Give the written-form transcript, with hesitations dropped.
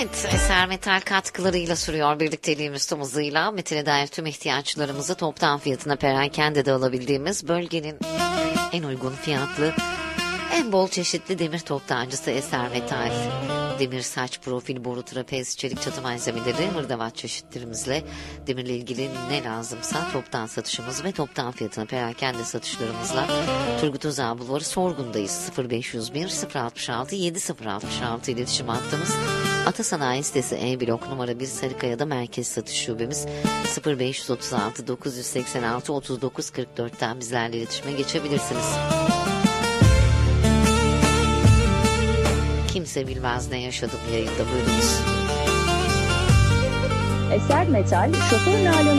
Evet, Eser Metal katkılarıyla sürüyor birlikteliğimiz tüm hızıyla. Metine dair tüm ihtiyaçlarımızı toptan fiyatına perakende alabildiğimiz bölgenin en uygun fiyatlı, en bol çeşitli demir toptancısı Eser Metal. Demir, saç, profil, boru, trapez, çelik çatı malzemeleri, hırdavat çeşitlerimizle demirle ilgili ne lazımsa toptan satışımız ve toptan fiyatına perakende satışlarımızla Turgut Özal Bulvarı Sorgun'dayız. 0501 066 7066 iletişim hattımız. Atasanayi sitesi E-Blok numara 1 Sarıkaya'da merkez satış şubemiz 0536 986 3944'ten bizlerle iletişime geçebilirsiniz. Kimse bilmez ne yaşadım yayında, buyurunuz. Eser Metal, şoför Nalan'ın